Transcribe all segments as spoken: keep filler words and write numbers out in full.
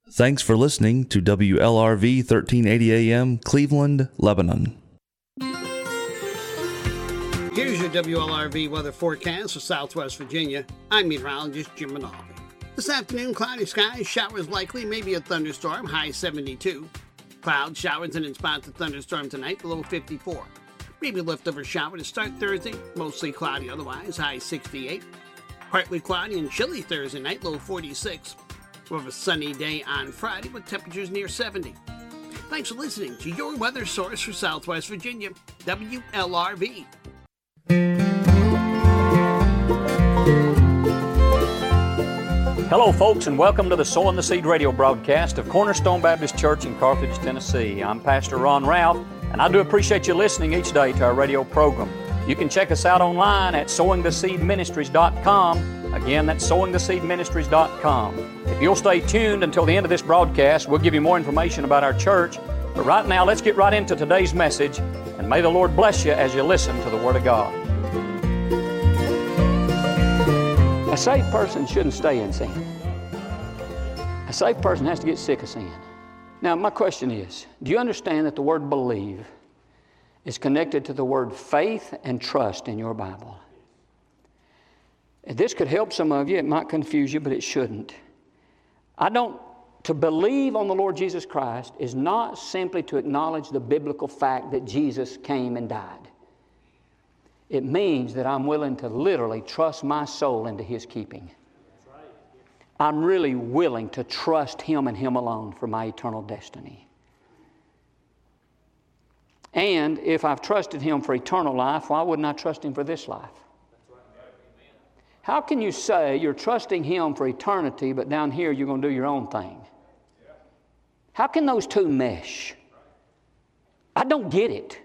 Thanks for listening to W L R V thirteen eighty A M, Cleveland, Lebanon. Here's your W L R V weather forecast for Southwest Virginia. I'm meteorologist Jim Manalvi. This afternoon, cloudy skies, showers likely, maybe a thunderstorm, high seventy-two. Clouds, showers, and in spots a thunderstorm tonight, low fifty-four. Maybe a leftover shower to start Thursday, mostly cloudy otherwise, high sixty-eight. Partly cloudy and chilly Thursday night, low forty-six. We'll have a sunny day on Friday with temperatures near seventy. Thanks for listening to your weather source for Southwest Virginia, W L R V. Hello, folks, and welcome to the Sowing the Seed radio broadcast of Cornerstone Baptist Church in Carthage, Tennessee. I'm Pastor Ron Ralph, and I do appreciate you listening each day to our radio program. You can check us out online at sowing the seed ministries dot com. Again, that's sowing the seed ministries dot com. If you'll stay tuned until the end of this broadcast, we'll give you more information about our church. But right now, let's get right into today's message, and may the Lord bless you as you listen to the Word of God. A saved person shouldn't stay in sin. A saved person has to get sick of sin. Now, my question is, do you understand that the word believe is connected to the word faith and trust in your Bible? This could help some of you. It might confuse you, but it shouldn't. I don't, to believe on the Lord Jesus Christ is not simply to acknowledge the biblical fact that Jesus came and died. It means that I'm willing to literally trust my soul into His keeping. I'm really willing to trust Him and Him alone for my eternal destiny. And if I've trusted Him for eternal life, why wouldn't I trust Him for this life? How can you say you're trusting Him for eternity, but down here you're going to do your own thing? How can those two mesh? I don't get it.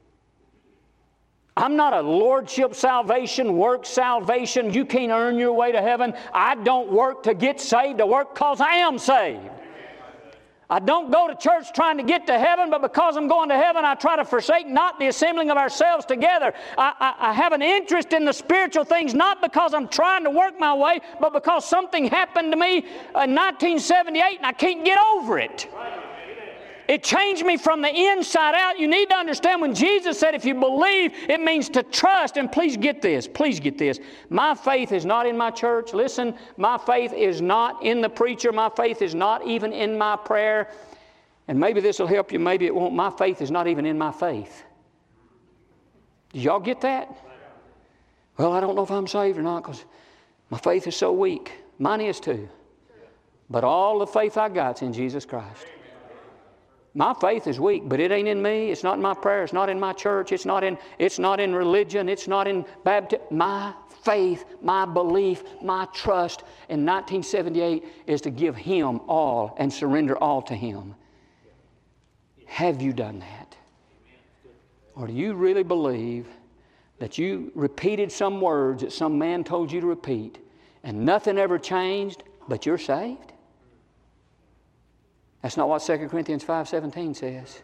I'm not a lordship salvation, work salvation. You can't earn your way to heaven. I don't work to get saved. I work because I am saved. I don't go to church trying to get to heaven, but because I'm going to heaven, I try to forsake not the assembling of ourselves together. I, I, I have an interest in the spiritual things, not because I'm trying to work my way, but because something happened to me in nineteen seventy-eight and I can't get over it. It changed me from the inside out. You need to understand when Jesus said if you believe, it means to trust. And please get this, please get this. My faith is not in my church. Listen, my faith is not in the preacher. My faith is not even in my prayer. And maybe this will help you, maybe it won't. My faith is not even in my faith. Did y'all get that? Well, I don't know if I'm saved or not because my faith is so weak. Mine is too. But all the faith I got's in Jesus Christ. My faith is weak, but it ain't in me. It's not in my prayer. It's not in my church. It's not in, it's not in religion. It's not in baptism. My faith, my belief, my trust in nineteen seventy-eight is to give Him all and surrender all to Him. Have you done that? Or do you really believe that you repeated some words that some man told you to repeat and nothing ever changed, but you're saved? That's not what Second Corinthians five seventeen says.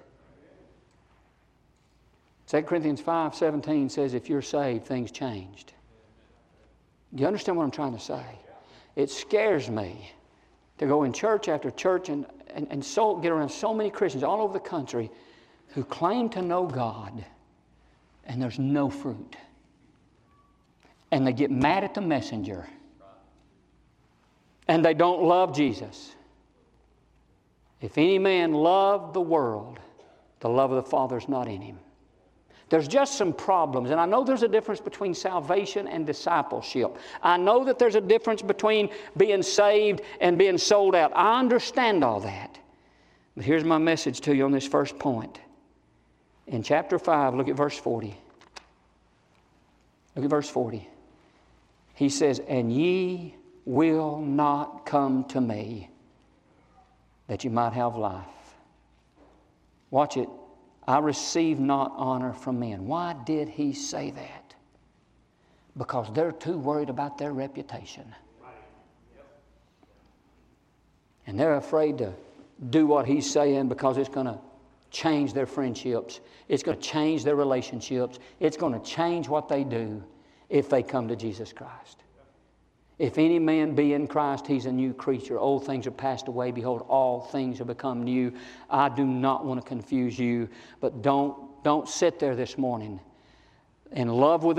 Second Corinthians five seventeen says if you're saved, things changed. Do you understand what I'm trying to say? It scares me to go in church after church and, and, and so get around so many Christians all over the country who claim to know God and there's no fruit. And they get mad at the messenger. And they don't love Jesus. If any man love the world, the love of the Father is not in him. There's just some problems, and I know there's a difference between salvation and discipleship. I know that there's a difference between being saved and being sold out. I understand all that. But here's my message to you on this first point. In chapter five, look at verse forty. Look at verse forty. He says, "And ye will not come to me, that you might have life." Watch it. "I receive not honor from men." Why did he say that? Because they're too worried about their reputation. And they're afraid to do what he's saying because it's going to change their friendships. It's going to change their relationships. It's going to change what they do if they come to Jesus Christ. If any man be in Christ, he's a new creature. Old things are passed away. Behold, all things have become new. I do not want to confuse you, but don't, don't sit there this morning in love with